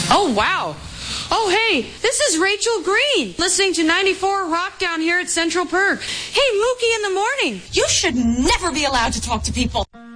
Oh, wow. Oh, hey, this is Rachel Green, listening to 94 Rock down here at Central Perk. Hey, Mookie in the morning. You should never be allowed to talk to people.